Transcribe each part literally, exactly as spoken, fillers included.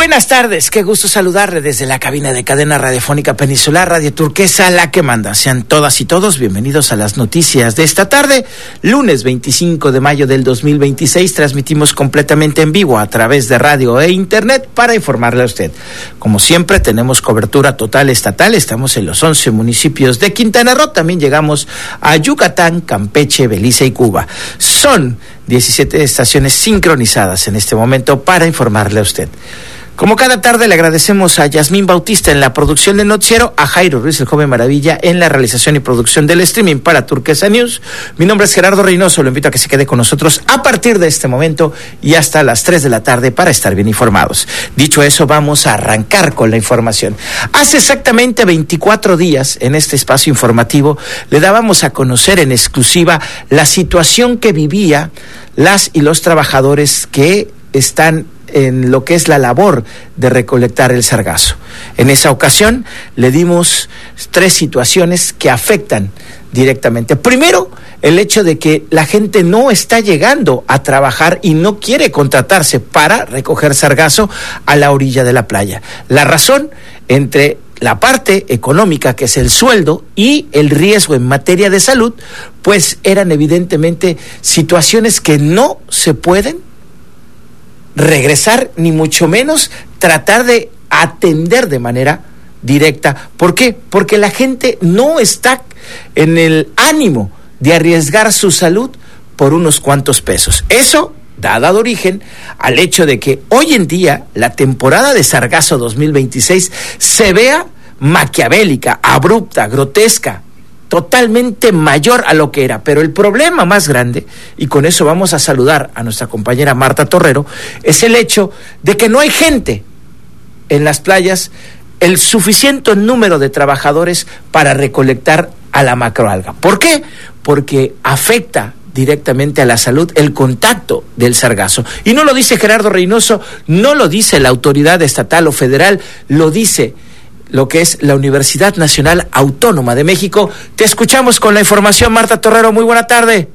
Buenas tardes, qué gusto saludarle desde la cabina de cadena radiofónica Peninsular Radio Turquesa, la que manda. Sean todas y todos bienvenidos a las noticias de esta tarde, lunes veinticinco de mayo del dos mil veintiséis. Transmitimos completamente en vivo a través de radio e internet para informarle a usted. Como siempre, tenemos cobertura total estatal, estamos en los once municipios de Quintana Roo, también llegamos a Yucatán, Campeche, Belice y Cuba. Son diecisiete estaciones sincronizadas en este momento para informarle a usted. Como cada tarde, le agradecemos a Yasmín Bautista en la producción del noticiero, a Jairo Ruiz, el joven maravilla, en la realización y producción del streaming para Turquesa News. Mi nombre es Gerardo Reynoso, lo invito a que se quede con nosotros a partir de este momento y hasta las tres de la tarde para estar bien informados. Dicho eso, vamos a arrancar con la información. Hace exactamente veinticuatro días, en este espacio informativo, le dábamos a conocer en exclusiva la situación que vivía las y los trabajadores que están en lo que es la labor de recolectar el sargazo. En esa ocasión le dimos tres situaciones que afectan directamente. Primero, el hecho de que la gente no está llegando a trabajar y no quiere contratarse para recoger sargazo a la orilla de la playa. La razón, entre la parte económica, que es el sueldo, y el riesgo en materia de salud, pues eran evidentemente situaciones que no se pueden regresar, ni mucho menos tratar de atender de manera directa. ¿Por qué? Porque la gente no está en el ánimo de arriesgar su salud por unos cuantos pesos. Eso ha dado origen al hecho de que hoy en día la temporada de sargazo dos mil veintiséis se vea maquiavélica, abrupta, grotesca, totalmente mayor a lo que era. Pero el problema más grande, y con eso vamos a saludar a nuestra compañera Marta Torrero, es el hecho de que no hay gente en las playas, el suficiente número de trabajadores para recolectar a la macroalga. ¿Por qué? Porque afecta directamente a la salud el contacto del sargazo. Y no lo dice Gerardo Reynoso, no lo dice la autoridad estatal o federal, lo dice lo que es la Universidad Nacional Autónoma de México. Te escuchamos con la información, Marta Torrero, muy buena tarde.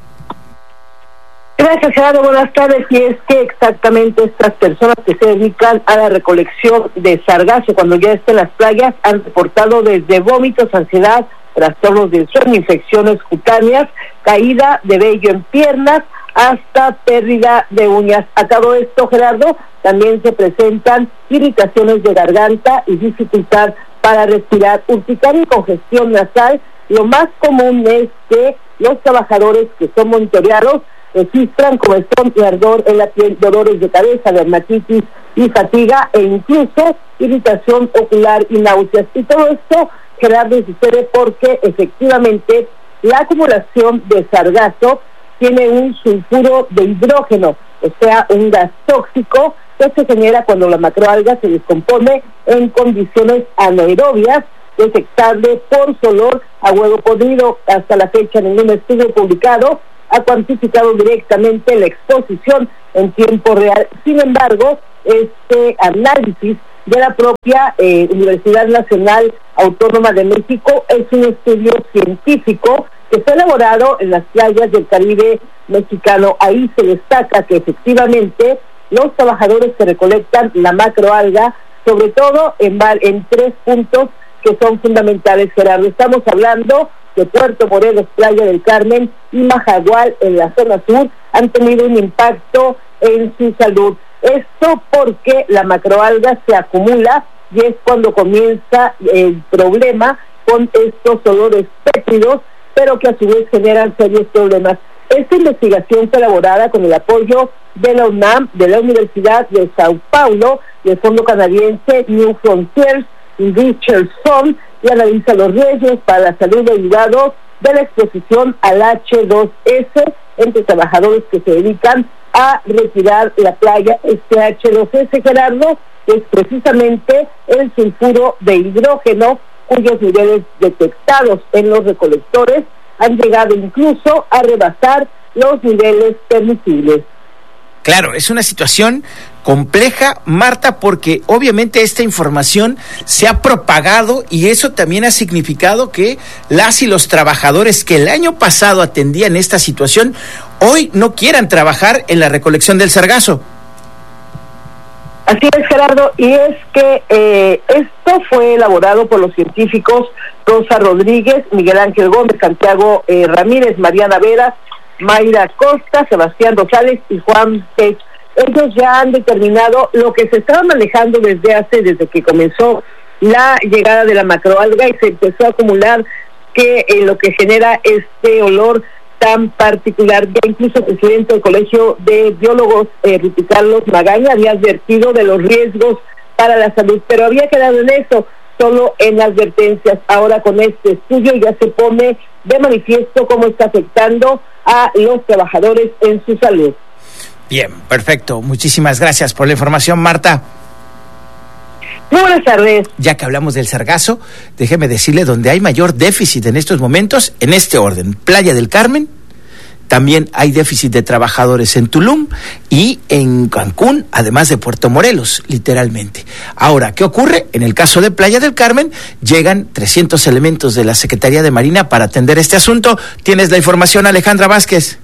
Gracias, Gerardo, buenas tardes. Y es que exactamente estas personas que se dedican a la recolección de sargazo cuando ya está en las playas han reportado desde vómitos, ansiedad, trastornos del sueño, infecciones cutáneas, caída de vello en piernas, hasta pérdida de uñas. A todo esto, Gerardo, también se presentan irritaciones de garganta y dificultad para respirar, urticaria y congestión nasal. Lo más común es que los trabajadores que son monitoreados registran comezón y ardor en la piel, dolores de cabeza, dermatitis y fatiga, e incluso irritación ocular y náuseas. Y todo esto, Gerardo, sucede porque efectivamente la acumulación de sargazo tiene un sulfuro de hidrógeno, o sea, un gas tóxico que se genera cuando la macroalga se descompone en condiciones anaerobias, detectable por su olor a huevo podrido. Hasta la fecha, ningún estudio publicado ha cuantificado directamente la exposición en tiempo real. Sin embargo, este análisis de la propia eh, Universidad Nacional Autónoma de México es un estudio científico que fue elaborado en las playas del Caribe mexicano. Ahí se destaca que efectivamente los trabajadores que recolectan la macroalga, sobre todo en, en tres puntos que son fundamentales, Gerardo. Estamos hablando de Puerto Morelos, Playa del Carmen y Majagual en la zona sur, han tenido un impacto en su salud. Esto porque la macroalga se acumula y es cuando comienza el problema con estos olores fétidos, pero que a su vez generan serios problemas. Esta investigación fue elaborada con el apoyo de la UNAM, de la Universidad de Sao Paulo, del Fondo Canadiense New Frontiers Research Fund, y analiza los riesgos para la salud derivados de la exposición al hache dos ese entre trabajadores que se dedican a retirar la playa. Este hache dos ese, Gerardo, es precisamente el sulfuro de hidrógeno, cuyos niveles detectados en los recolectores han llegado incluso a rebasar los niveles permisibles. Claro, es una situación compleja, Marta, porque obviamente esta información se ha propagado y eso también ha significado que las y los trabajadores que el año pasado atendían esta situación hoy no quieran trabajar en la recolección del sargazo. Así es, Gerardo, y es que eh, esto fue elaborado por los científicos Rosa Rodríguez, Miguel Ángel Gómez, Santiago eh, Ramírez, Mariana Vera, Mayra Costa, Sebastián Rosales y Juan Pech. Ellos ya han determinado lo que se estaba manejando desde hace, desde que comenzó la llegada de la macroalga y se empezó a acumular, que eh, lo que genera este olor tan particular. Ya incluso el presidente del Colegio de Biólogos, eh, Ruti Carlos Magaña, había advertido de los riesgos para la salud, pero había quedado en eso, solo en advertencias. Ahora con este estudio ya se pone de manifiesto cómo está afectando a los trabajadores en su salud. Bien, perfecto. Muchísimas gracias por la información, Marta. Muy buenas tardes. Ya que hablamos del sargazo, déjeme decirle donde hay mayor déficit en estos momentos, en este orden: Playa del Carmen, también hay déficit de trabajadores en Tulum y en Cancún, además de Puerto Morelos, literalmente. Ahora, ¿qué ocurre? En el caso de Playa del Carmen, llegan trescientos elementos de la Secretaría de Marina para atender este asunto. ¿Tienes la información, Alejandra Vázquez?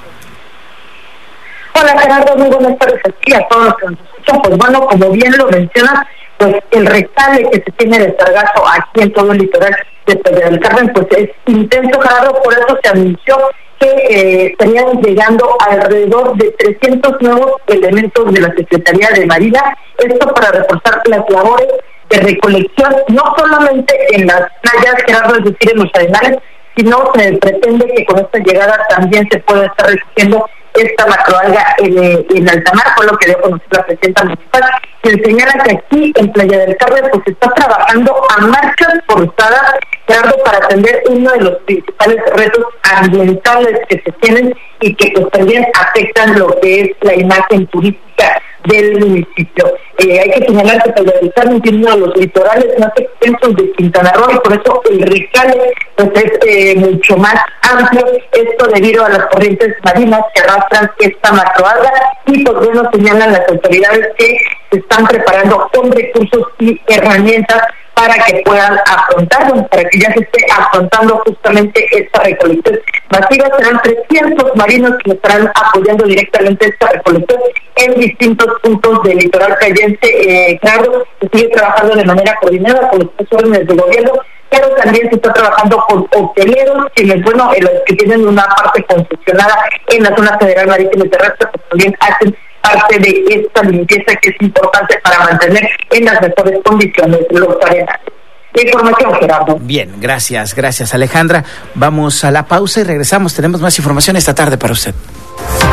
Hola, Gerardo, muy buenas tardes aquí a todos los que nos escuchan. Pues bueno, como bien lo mencionas, pues el recale que se tiene de sargazo aquí en todo el litoral de Playa del Carmen, pues es intenso, Gerardo. Por eso se anunció que eh, estarían llegando alrededor de trescientos nuevos elementos de la Secretaría de Marina, esto para reforzar las labores de recolección, no solamente en las playas, Gerardo, es decir, en los arenales, sino se pretende que con esta llegada también se pueda estar recogiendo esta macroalga en, en alta mar, fue lo que dio a conocer la presidenta municipal, que señala que aquí en Playa del Carmen pues se está trabajando a marchas forzadas, Gerardo, para atender uno de los principales retos ambientales que se tienen y que pues también afectan lo que es la imagen turística del municipio. Eh, hay que señalar que Playa del Carmen tiene uno de los litorales más extensos de Quintana Roo y por eso el recale pues es eh, mucho más amplio, esto debido a las corrientes marinas que arrastran esta macroalga y pues bueno, señalan las autoridades que se están preparando con recursos y herramientas para que puedan afrontarlo, para que ya se esté afrontando justamente esta recolección masiva. Serán trescientos marinos que estarán apoyando directamente esta recolección en distintos puntos del litoral cayense. Eh, claro, se sigue trabajando de manera coordinada con los tres órdenes de gobierno, pero también se está trabajando con hoteleros, quienes, bueno, eh, los que tienen una parte concesionada en la zona federal marítima y terrestre, pues también hacen parte de esta limpieza que es importante para mantener en las mejores condiciones los arenales. Información, Gerardo. Bien, gracias, gracias, Alejandra. Vamos a la pausa y regresamos. Tenemos más información esta tarde para usted.